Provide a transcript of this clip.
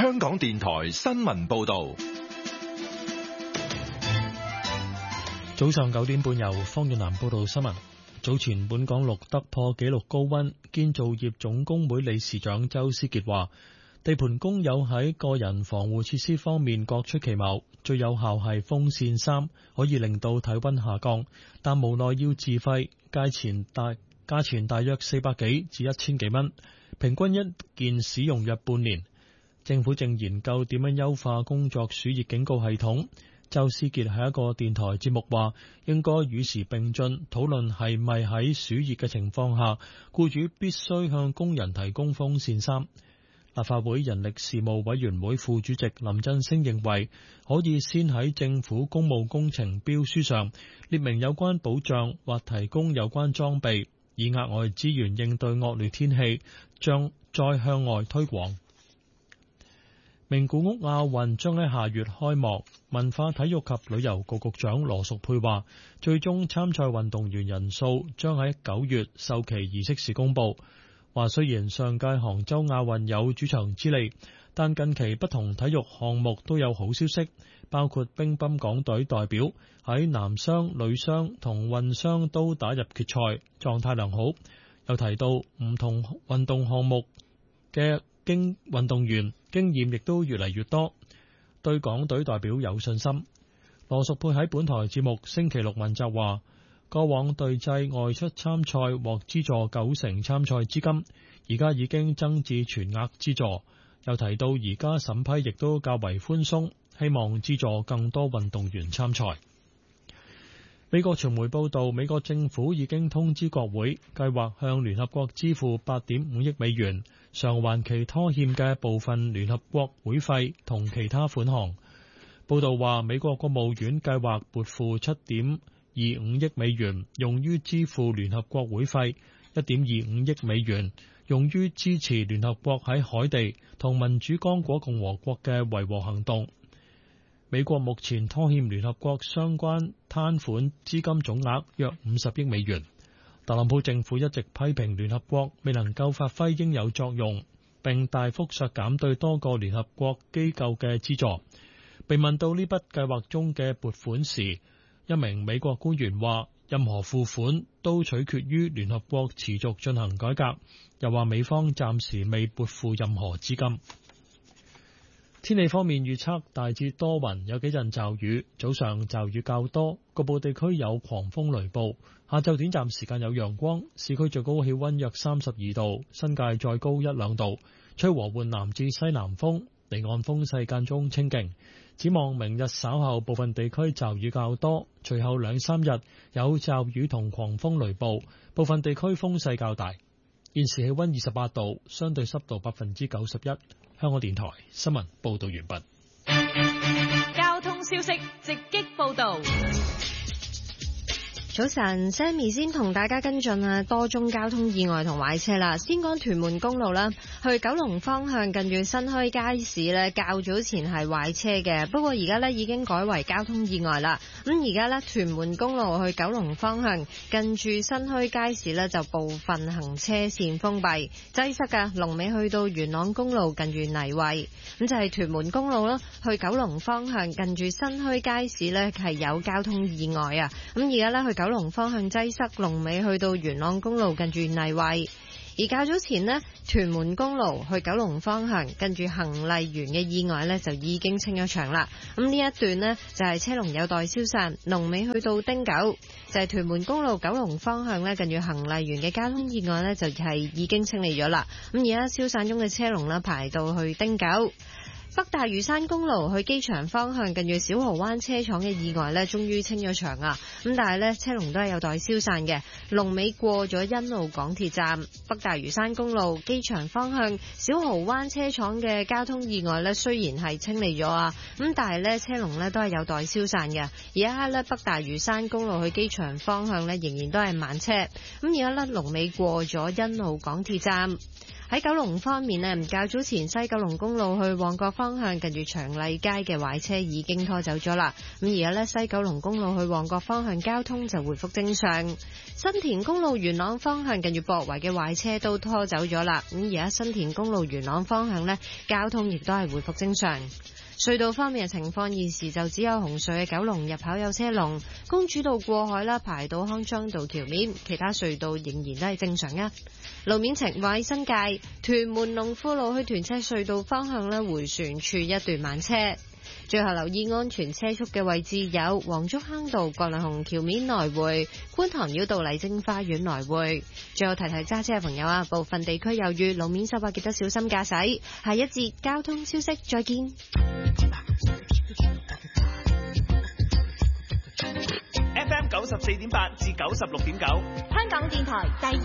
香港電台新聞報道。 早上9點半由方遠南報道新聞。早前本港錄得破紀錄高溫，建造業總工會理事長周思傑話，地盤工友喺個人防護設施方面各出奇謀，最有效係風扇衫，可以令到體溫下降，但無奈要自費，價錢大約400幾至1000幾蚊，平均一件使用約半年。政府正研究點樣優化工作暑熱警告系統。周思傑喺一個電台節目話，應該與時並進，討論係咪喺暑熱嘅情況下，僱主必須向工人提供風扇衫。立法會人力事務委員會副主席林振昇認為，可以先喺政府公務工程標書上列明有關保障或提供有關裝備，以額外資源應對惡劣天氣，再向外推廣。名古屋亞運將喺下月開幕，文化體育及旅遊局局長羅淑佩話，最終參賽運動員人數將喺9月授旗儀式時公佈。話雖然上屆杭州亞運有主場之利，但近期不同體育項目都有好消息，包括乒乓港隊代表喺男雙、女雙同混雙都打入決賽，狀態良好。又提到唔同運動項目嘅運動員經驗亦都越嚟越多，對港隊代表有信心。羅淑佩喺本台節目星期六問責話，過往隊際外出參賽獲資助90%參賽資金，而家已經增至全額資助。又提到而家審批亦都較為寬鬆，希望資助更多運動員參賽。美國傳媒報道，美國政府已經通知國會，計劃向聯合國支付8.5億美元，償還其拖欠嘅部分聯合國會費同其他款項。報道話，美國國務院計劃撥付7.25億美元，用於支付聯合國會費，1.25億美元用於支持聯合國喺海地同民主剛果共和國嘅維和行動。美國目前拖欠聯合國相關攤款資金總額約50億美元。特朗普政府一直批評聯合國未能夠發揮應有作用，並大幅削減對多個聯合國機構嘅資助。被問到呢筆計劃中嘅撥款時，一名美國官員話，任何付款都取決於聯合國持續進行改革，又話美方暫時未撥付任何資金。天氣方面預測大致多雲，有幾陣驟雨，早上驟雨較多，局部地區有狂風雷暴。下晝短暫時間有陽光，市區最高氣溫約32度，新界再高1-2度，吹和緩南至西南風，離岸風勢間中清勁。展望明日稍後部分地區驟雨較多，隨後2-3日有驟雨同狂風雷暴，部分地區風勢較大。現時氣溫28度，相對濕度91%。香港電台新聞報道完畢。 交通消息直擊報道。早晨 ，Sammy 先同大家跟進多宗交通意外同壞車啦。先講屯門公路啦，去九龍方向近住新墟街市呢，較早前係壞車嘅，不過而家呢已經改為交通意外啦。咁而家呢，屯門公路去九龍方向近住新墟街市呢，就部分行車線封閉，擠塞㗎，龍尾去到元朗公路近住泥圍。咁就係屯門公路啦，去九龍方向近住新墟街市呢，係有交通意外啊。咁而家呢，去九龍方向擠塞，龍尾去到元朗公路近住泥圍。而較早前呢，屯門公路去九龍方向近住恒麗園嘅意外呢，就已經清咗場啦。咁呢一段呢，就係車龍有待消散，龍尾去到汀九。就係屯門公路九龍方向呢，近住恒麗園嘅交通意外呢，就係已經清理咗啦。咁而家消散中嘅車龍呢，排到去汀九。北大嶼山公路去機場方向近住小蠔灣車廠嘅意外呢，終於清咗場啊！咁但係呢，車龍都係有待消散嘅。龍尾過咗欣澳港鐵站。北大嶼山公路機場方向小蠔灣車廠嘅交通意外呢，雖然係清理咗啊，咁但係呢，車龍呢都係有待消散嘅。而家呢，北大嶼山公路去機場方向呢，仍然都係慢車。咁而家呢，龍尾過咗欣澳港鐵站。 喺九龍方面呢，較早前西九龍公路去旺角方向近住長荔街嘅壞車已經拖走咗啦。咁而家呢，西九龍公路去旺角方向交通就回復正常。新田公路元朗方向近住博圍嘅壞車都拖走咗啦。咁而家新田公路元朗方向呢，交通亦都係回復正常。隧道方面嘅情況，現時就只有紅隧嘅九龍入口有車龍，公主道過海啦，排到康莊道橋面，其他隧道仍然都係正常嘅。路面情況喺新界屯門龍富路去屯赤隧道方向呢，迴旋處一段慢車。最後留意安全車速嘅位置有黃竹坑道葛量洪橋面來回、觀塘繞道麗晶花園來回。最後提提揸車嘅朋友啊，部分地區有雨，路面濕滑，記得小心駕駛。下一節交通消息再見。 FM 94.8至96.9， 香港電台第